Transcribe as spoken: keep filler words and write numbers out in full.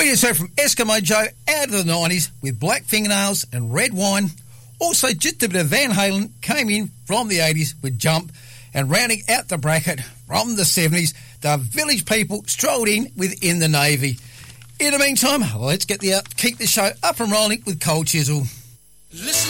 We just heard from Eskimo Joe out of the nineties with Black Fingernails and Red Wine. Also, just a bit of Van Halen came in from the eighties with Jump. And rounding out the bracket from the seventies, the Village People strolled in with In the Navy. In the meantime, let's get the uh, keep the show up and rolling with Cold Chisel. Listen.